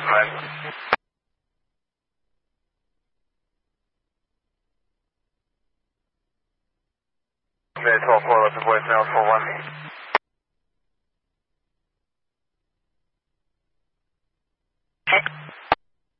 man. Okay, 12 4, left the voicemail 41.